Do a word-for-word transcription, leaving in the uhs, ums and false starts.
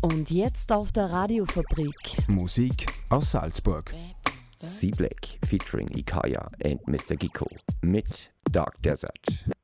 Und jetzt auf der Radiofabrik. Musik aus Salzburg. C-Black featuring Ikaya and Mister Giko mit Dark Desert.